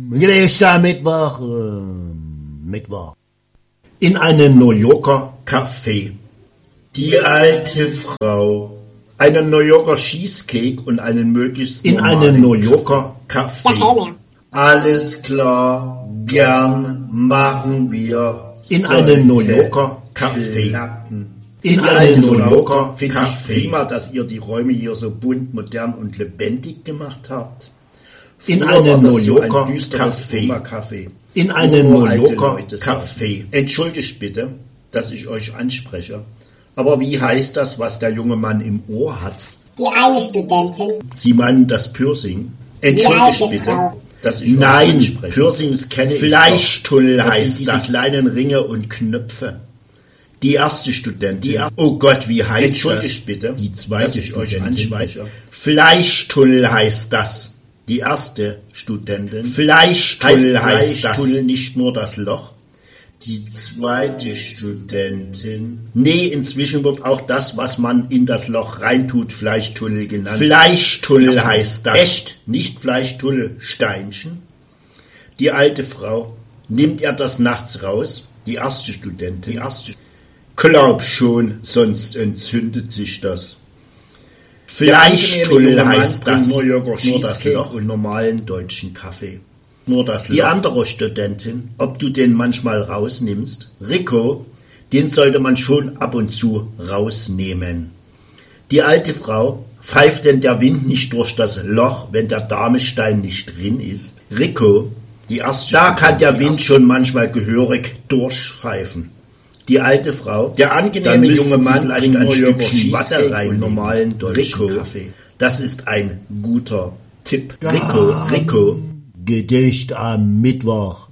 Gedicht am Mittwoch. Mittwoch. In einem New Yorker Café. Die alte Frau. Einen New Yorker Cheesecake und einen möglichst in einem New Yorker Café. Alles klar, gern machen wir. In einem New Yorker Café. In einem New Yorker Café. Prima, dass ihr die Räume hier so bunt, modern und lebendig gemacht habt. In einem New Yorker Café. In einem New Yorker Café. Entschuldigt bitte, dass ich euch anspreche. Aber wie heißt das, was der junge Mann im Ohr hat? Die eine Studentin. Sie meinen das Piercing? Entschuldigt bitte, Frau. dass ich euch anspreche. Piercings kenne ich. Fleischtunnel heißt das. Diese kleinen Ringe und Knöpfe. Die erste Studentin. Oh Gott, wie heißt Entschuldigt das? Bitte, die zweite Studentin. Fleischtunnel heißt das. Die erste Studentin. Fleischtunnel heißt das. Nicht nur das Loch. Die zweite Studentin. Nee, inzwischen wird auch das, was man in das Loch reintut, Fleischtunnel genannt. Fleischtunnel heißt das. Echt? Nicht Fleischtunnel, Steinchen. Die alte Frau. Nimmt er das nachts raus? Die erste Studentin. Glaub schon, sonst entzündet sich das. Fleischtunnel heißt das. Nur das Loch und normalen deutschen Kaffee. Nur das Loch. Die andere Studentin, ob du den manchmal rausnimmst, Rico, den sollte man schon ab und zu rausnehmen. Die alte Frau, pfeift denn der Wind nicht durch das Loch, wenn der Damestein nicht drin ist? Rico, die erste da kann der Wind schon manchmal gehörig durchpfeifen. Die alte Frau, der angenehme junge Mann, vielleicht ein Stückchen Wasser rein, normalen deutschen Kaffee. Das ist ein guter Tipp. Rico. Gedicht am Mittwoch.